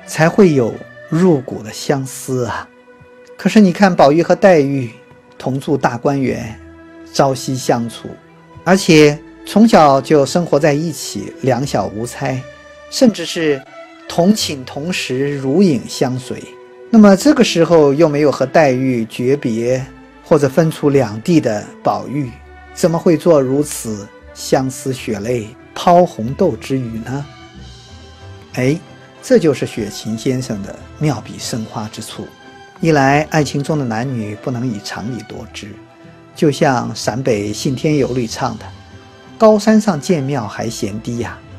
才会有入骨的相思啊。可是你看宝玉和黛玉同住大观园，朝夕相处，而且从小就生活在一起，两小无猜，甚至是同寝同食，如影相随。那么这个时候又没有和黛玉诀别或者分出两地的宝玉，怎么会做如此相思血泪抛红豆之语呢？这就是雪芹先生的妙笔生花之处。一来爱情中的男女不能以常理夺之，就像陕北信天游里唱的，高山上见庙还嫌低呀，